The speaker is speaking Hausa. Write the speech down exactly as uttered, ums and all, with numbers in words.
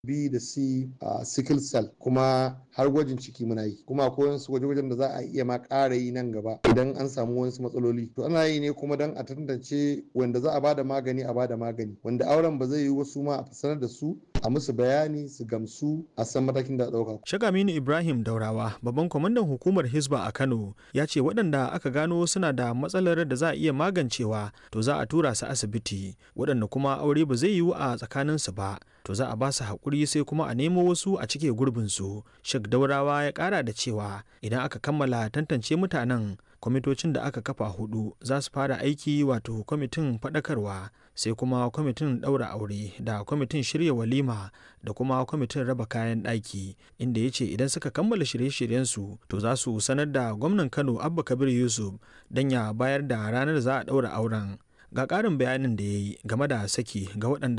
B da C a sickle cell kuma har gwajin ciki muna yi kuma akwai wasu gwaje-gwajen da za a iya ma ƙara yi nan gaba idan an samu wasu matsaloli to ana yi ne kuma don a tantance wanda za a bada magani a bada magani wanda auren ba zai yi wasu ma a sanar da su a musu bayani su gamsu a san matakin da ɗauka. Shagaminu Ibrahim Daurawa babban kwamandan hukumar Hisba a Kano ya ce waɗanda aka gano suna da matsalar da za a iya magancewa to za a tura su asibiti waɗanda kuma aure ba zai yiwu a tsakaninsu ba to za a ba su haƙuri sai kuma a nemo wasu a cike gurbinsu. Sheikh Daurawa ya ƙara da cewa idan aka kammala tantance mutanen kwamitocin da aka kafa hudu za su fara aiki wato kwamitin faɗakarwa sai kuma kwamitin ɗaura aure da kwamitin shirya walima da kuma kwamitin raba kayan ɗaki inda ya ce idan suka kammala shirye-shiryensu to za su sanar da gwamnan Kano Abba Kabir Yusuf don ya bayar da ranar za a ɗaura auren. Ga ƙarin bayanin da ya yi game da saki ga waɗanda